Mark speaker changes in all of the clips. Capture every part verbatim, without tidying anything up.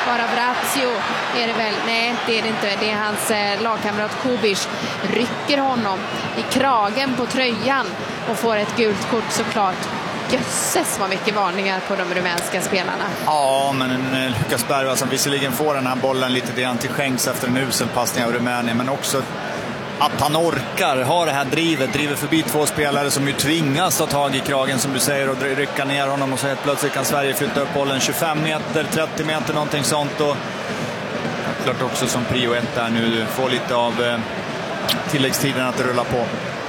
Speaker 1: Bara Brazio är det väl? Nej, det är det inte. Det är hans eh, lagkamrat Kubic. Rycker honom i kragen på tröjan och får ett gult kort såklart. Jösses vad mycket varningar på de rumänska spelarna.
Speaker 2: Ja, men eh, Lukas Bergvall som visserligen får den här bollen lite grann till skänks efter en usel passning av Rumänien, men också att han orkar ha det här drivet, driver förbi två spelare som ju tvingas ta tag i kragen som du säger och rycka ner honom, och så helt plötsligt kan Sverige flytta upp bollen tjugofem meter, trettio meter, någonting sånt, och klart också som prio ett där nu får lite av eh, tilläggstiden att rulla på.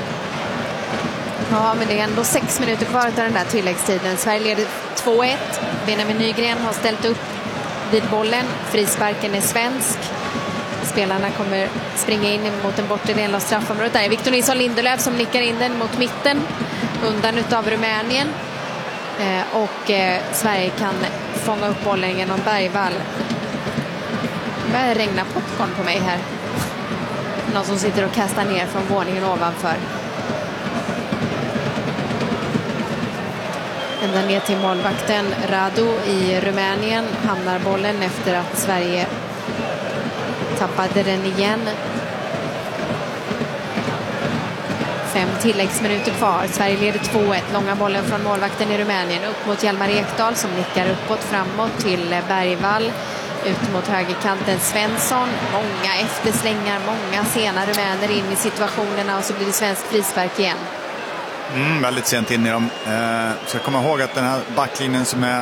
Speaker 1: Ja, men det är ändå sex minuter kvar av den där tilläggstiden. Sverige leder två ett. Benjamin Nygren har ställt upp vid bollen. Frisparken är svensk. Spelarna kommer springa in mot en bortre del av straffområdet. Där är Victor Nilsson Lindelöf som nickar in den mot mitten. Undan utav Rumänien. Eh, och eh, Sverige kan fånga upp bollen genom Bergvall. Det börjar regna popcorn på mig här. Någon som sitter och kastar ner från våningen ovanför. Ända ner till målvakten Radu i Rumänien hamnar bollen efter att Sverige tappade den igen. Fem tilläggsminuter kvar. Sverige leder två ett. Långa bollen från målvakten i Rumänien upp mot Hjalmar Ekdal som nickar uppåt framåt till Bergvall. Ut mot högerkanten Svensson. Många efterslängar, många sena rumäner in i situationerna och så blir det svensk frispark igen.
Speaker 2: Mm, väldigt sent in i dem. Eh, så jag kommer ihåg att den här backlinjen som är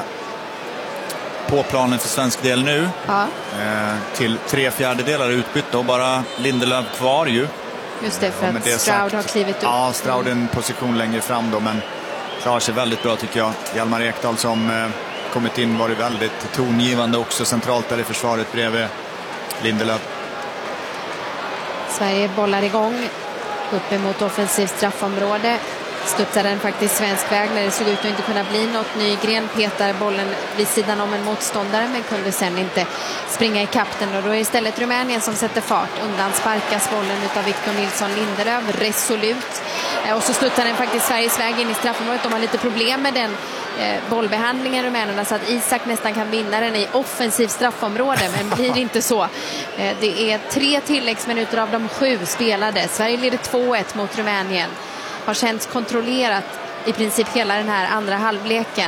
Speaker 2: på planen för svensk del nu
Speaker 1: ja.
Speaker 2: eh, till tre fjärdedelar utbytt och bara Lindelöf kvar ju.
Speaker 1: Just det, för
Speaker 2: ja,
Speaker 1: att
Speaker 2: det
Speaker 1: Stroud
Speaker 2: sagt,
Speaker 1: har klivit upp.
Speaker 2: Ja, Stroud en position längre fram då, men klarar sig väldigt bra tycker jag. Hjalmar Ekdal som eh, kommit in var väldigt tongivande också centralt där i försvaret bredvid Lindelöf.
Speaker 1: Sverige bollar igång upp emot offensivt straffområde. Studsar den faktiskt svensk väg när det såg ut att inte kunna bli något. Nygren petar bollen vid sidan om en motståndare men kunde sen inte springa i kapten, och då är det istället Rumänien som sätter fart. Undan sparkas bollen utav Victor Nilsson Lindelöf resolut, och så studsar den faktiskt Sveriges väg in i straffområdet. De har lite problem med den eh, bollbehandlingen Rumänerna, så att Isak nästan kan vinna den i offensiv straffområde, men blir inte så. Eh, det är tre tilläggsminuter av de sju spelade. Sverige leder två ett mot Rumänien. Har känts kontrollerat i princip hela den här andra halvleken.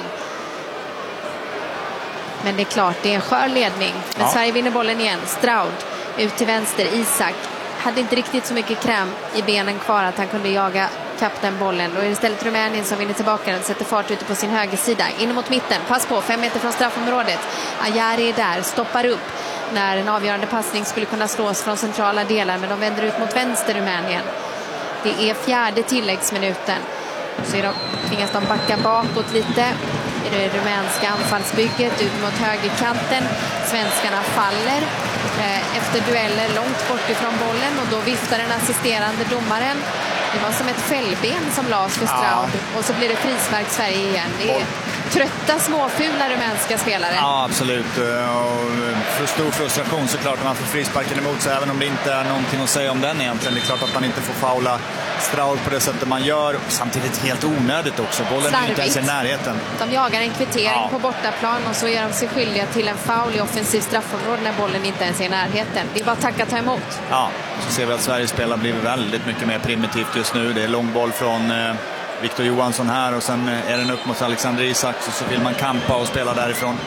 Speaker 1: Men det är klart, det är en skör ledning. Men ja. Sverige vinner bollen igen. Stroud ut till vänster. Isak hade inte riktigt så mycket kräm i benen kvar att han kunde jaga kapten bollen. Då är det istället Rumänien som vinner tillbaka den. Sätter fart ute på sin högersida. In mot mitten. Pass på, fem meter från straffområdet. Ajari är där, stoppar upp när en avgörande passning skulle kunna slås från centrala delar. Men de vänder ut mot vänster Rumänien. Det är fjärde tilläggsminuten. Så de, tvingas de backa bakåt lite i det rumänska anfallsbygget ut mot högerkanten. Svenskarna faller eh, efter dueller långt bort ifrån bollen, och då viftar den assisterande domaren. Det var som ett fällben som lades för Stroud. Ja. Och så blir det frispark Sverige igen. Det är trötta, småfula rumänska spelare.
Speaker 2: Ja, absolut. Och för stor frustration såklart när man får frisparken emot sig, även om det inte är någonting att säga om den egentligen. Det är klart att man inte får faula Stroud på det sättet man gör. Samtidigt helt onödigt också. Bollen är inte ens i närheten.
Speaker 1: De jagar en kvittering
Speaker 2: ja.
Speaker 1: på bortaplan, och så gör de sig skyldiga till en foul i offensiv straffområde när bollen inte ens är i närheten. Det är bara att tacka ta emot.
Speaker 2: Ja, så ser vi att Sverige spelar blir väldigt mycket mer primitivt just nu. Det är lång boll från eh, Victor Johansson här, och sen är den upp mot Alexander Isak, och så vill man kampa och spela därifrån.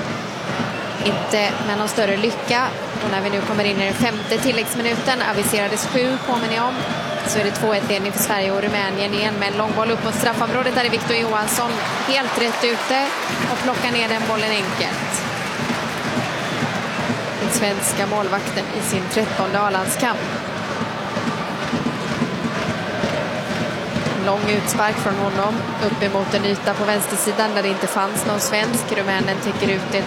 Speaker 1: Inte med någon större lycka. Och när vi nu kommer in i den femte tilläggsminuten, aviserades sju, påminner jag om, så är det två ett ledning för Sverige och Rumänien igen med en lång boll upp mot straffområdet. Där är Victor Johansson helt rätt ute och plockar ner den bollen enkelt. Den svenska målvakten i sin trettonde A-landskamp. Lång utspark från honom upp emot en yta på vänstersidan där det inte fanns någon svensk. Rumänen täcker ut det